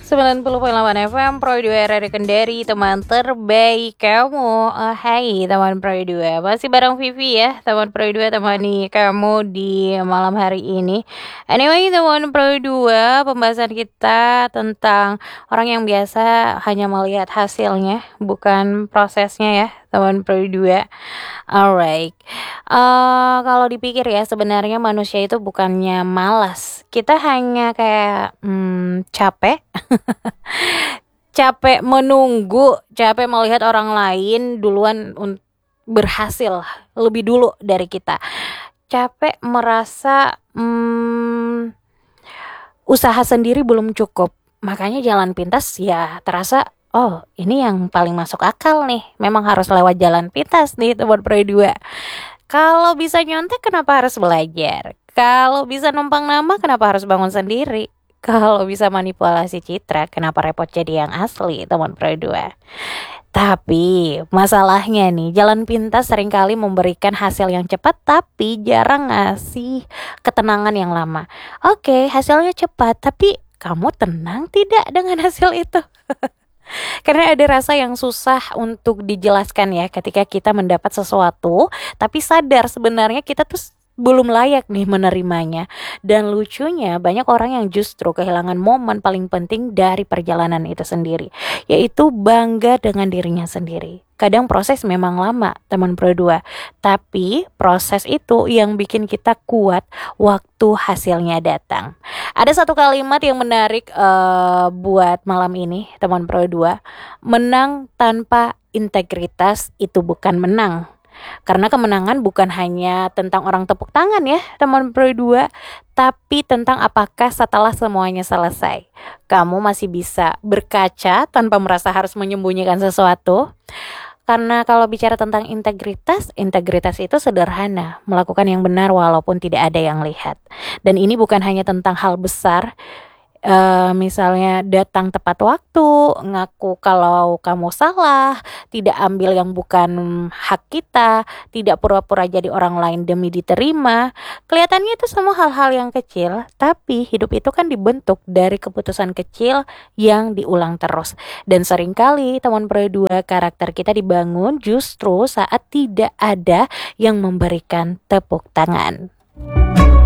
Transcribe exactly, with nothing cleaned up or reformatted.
sembilan puluh koma delapan F M Pro dua R R Kendari, teman terbaik kamu. Oh, hai teman Pro dua, masih bareng Vivi ya, teman Pro dua temani kamu di malam hari ini. Anyway, teman Pro dua, pembahasan kita tentang orang yang biasa hanya melihat hasilnya, bukan prosesnya ya, teman Pro dua. Alright, uh, kalau dipikir ya sebenarnya manusia itu bukannya malas, kita hanya kayak hmm, capek, capek menunggu, capek melihat orang lain duluan un- berhasil lebih dulu dari kita, capek merasa hmm, usaha sendiri belum cukup, makanya jalan pintas ya terasa. Oh, ini yang paling masuk akal nih. Memang harus lewat jalan pintas nih, teman Pro dua. Kalau bisa nyontek, kenapa harus belajar? Kalau bisa numpang nama, kenapa harus bangun sendiri? Kalau bisa manipulasi citra, kenapa repot jadi yang asli, teman Pro dua? Tapi masalahnya nih, jalan pintas seringkali memberikan hasil yang cepat, tapi jarang ngasih ketenangan yang lama. Oke, hasilnya cepat, tapi kamu tenang tidak dengan hasil itu? Karena ada rasa yang susah untuk dijelaskan ya ketika kita mendapat sesuatu tapi sadar sebenarnya kita tuh belum layak nih menerimanya. Dan lucunya banyak orang yang justru kehilangan momen paling penting dari perjalanan itu sendiri, yaitu bangga dengan dirinya sendiri. Kadang proses memang lama, teman Pro dua, tapi proses itu yang bikin kita kuat waktu hasilnya datang. Ada satu kalimat yang menarik uh, buat malam ini, teman Pro dua. Menang tanpa integritas itu bukan menang. Karena kemenangan bukan hanya tentang orang tepuk tangan ya, teman Pro dua, tapi tentang apakah setelah semuanya selesai, kamu masih bisa berkaca tanpa merasa harus menyembunyikan sesuatu. Karena kalau bicara tentang integritas, integritas itu sederhana, melakukan yang benar walaupun tidak ada yang lihat. Dan ini bukan hanya tentang hal besar, Uh, misalnya datang tepat waktu, ngaku kalau kamu salah, tidak ambil yang bukan hak kita, tidak pura-pura jadi orang lain demi diterima. Kelihatannya itu semua hal-hal yang kecil, tapi hidup itu kan dibentuk dari keputusan kecil yang diulang terus. Dan seringkali teman Pro dua, karakter kita dibangun justru saat tidak ada yang memberikan tepuk tangan.